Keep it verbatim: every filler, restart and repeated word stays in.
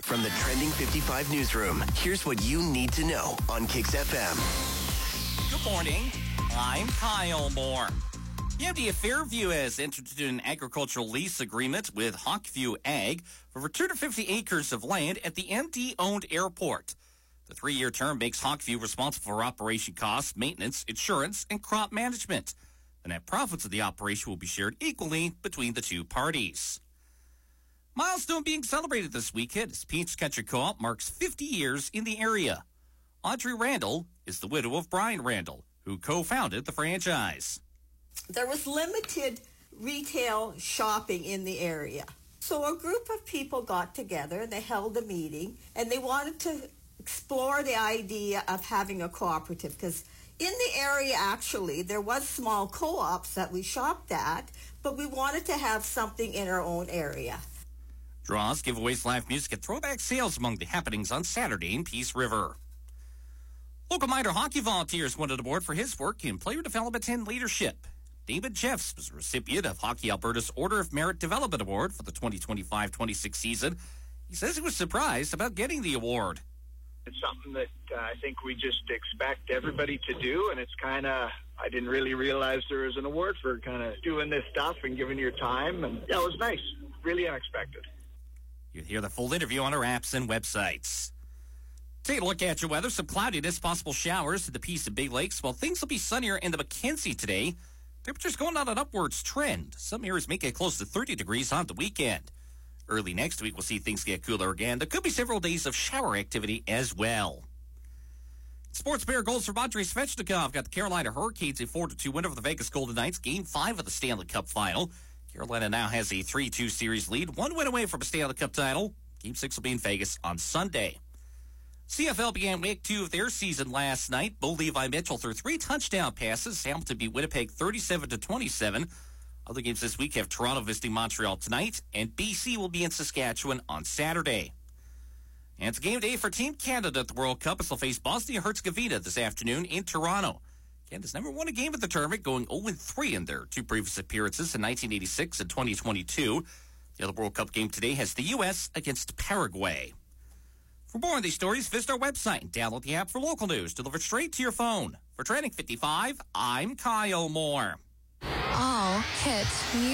From the Trending fifty-five newsroom, here's what you need to know on Kix F M. Good morning. I'm Kyle Moore. The M D A Fairview has entered into an agricultural lease agreement with Hawkview Ag for over two hundred fifty acres of land at the M D-owned airport. The three-year term makes Hawkview responsible for operation costs, maintenance, insurance, and crop management. The net profits of the operation will be shared equally between the two parties. Milestone being celebrated this weekend as Peach Country Co-op marks fifty years in the area. Audrey Randall is the widow of Brian Randall, who co-founded the franchise. There was limited retail shopping in the area. So a group of people got together, they held a meeting, and they wanted to explore the idea of having a cooperative, because in the area, actually, there was small co-ops that we shopped at, but we wanted to have something in our own area. Draws, giveaways, live music, and throwback sales among the happenings on Saturday in Peace River. Local minor hockey volunteers wanted aboard for his work in player development and leadership. David Jeffs was a recipient of Hockey Alberta's Order of Merit Development Award for the twenty twenty-five twenty-six season. He says he was surprised about getting the award. It's something that uh, I think we just expect everybody to do, and it's kind of, I didn't really realize there was an award for kind of doing this stuff and giving your time, and yeah, it was nice, really unexpected. You'll hear the full interview on our apps and websites. Take a look at your weather. Some cloudiness, possible showers to the Peace and Big Lakes. While things will be sunnier in the Mackenzie today, temperatures going on an upwards trend. Some areas may get close to thirty degrees on the weekend. Early next week, we'll see things get cooler again. There could be several days of shower activity as well. Sports Bear goals from Andrei Svechnikov got the Carolina Hurricanes a four to two win over the Vegas Golden Knights. Game five of the Stanley Cup final. Carolina now has a three two series lead. One win away from a Stanley Cup title. Game six will be in Vegas on Sunday. C F L began week two of their season last night. Bo Levi Mitchell threw three touchdown passes. Hamilton beat Winnipeg thirty-seven to twenty-seven. Other games this week have Toronto visiting Montreal tonight, and B C will be in Saskatchewan on Saturday. And it's game day for Team Canada at the World Cup as they'll face Bosnia-Herzegovina this afternoon in Toronto. Canada's never won a game at the tournament, going oh and three in their two previous appearances in nineteen eighty-six and twenty twenty-two. The other World Cup game today has the U S against Paraguay. For more on these stories, visit our website and download the app for local news delivered straight to your phone. For Trending fifty-five, I'm Kyle Moore. All hit music.